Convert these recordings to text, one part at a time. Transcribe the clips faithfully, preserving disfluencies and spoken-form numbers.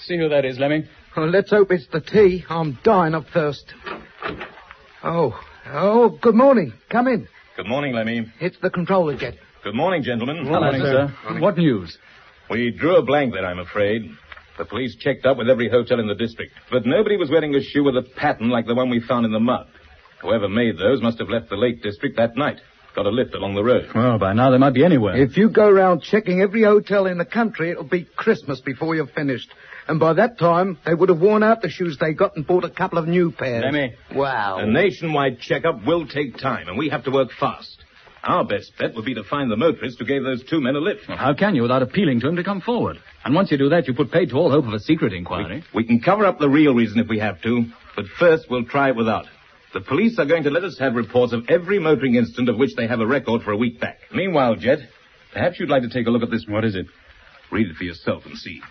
See who that is, Lemmy. Well, let's hope it's the tea. I'm dying of thirst. Oh, oh, good morning. Come in. Good morning, Lemmy. It's the controller, Jet. Good morning, gentlemen. Good morning, sir. Morning. What news? We drew a blank there, I'm afraid. The police checked up with every hotel in the district, but nobody was wearing a shoe with a pattern like the one we found in the mud. Whoever made those must have left the Lake District that night. Got a lift along the road. Well, by now they might be anywhere. If you go around checking every hotel in the country, it'll be Christmas before you're finished. And by that time, they would have worn out the shoes they got and bought a couple of new pairs. Lemmy. Wow. A nationwide checkup will take time, and we have to work fast. Our best bet would be to find the motorist who gave those two men a lift. Well, how can you without appealing to him to come forward? And once you do that, you put paid to all hope of a secret inquiry. We, we can cover up the real reason if we have to, but first we'll try it without. The police are going to let us have reports of every motoring incident of which they have a record for a week back. Meanwhile, Jet, perhaps you'd like to take a look at this. What is it? Read it for yourself and see.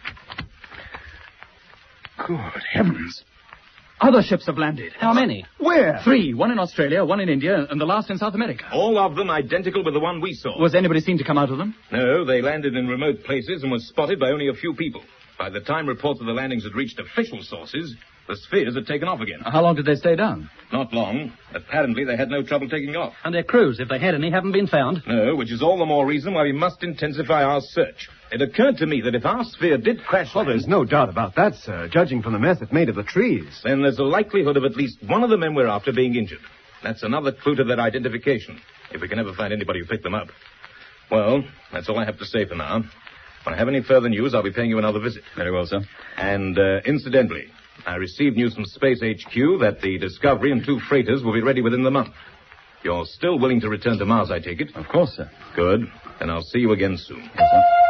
Good heavens. Other ships have landed. How many? Where? Three. One in Australia, one in India, and the last in South America. All of them identical with the one we saw. Was anybody seen to come out of them? No, they landed in remote places and were spotted by only a few people. By the time reports of the landings had reached official sources, the spheres had taken off again. How long did they stay down? Not long. Apparently, they had no trouble taking off. And their crews, if they had any, haven't been found. No, which is all the more reason why we must intensify our search. It occurred to me that if our sphere did crash... Well, there's no doubt about that, sir, judging from the mess it made of the trees. Then there's a likelihood of at least one of the men we're after being injured. That's another clue to their identification, if we can ever find anybody who picked them up. Well, that's all I have to say for now. When I have any further news, I'll be paying you another visit. Very well, sir. And, uh, incidentally, I received news from Space H Q that the Discovery and two freighters will be ready within the month. You're still willing to return to Mars, I take it? Of course, sir. Good. Then I'll see you again soon. Yes, sir.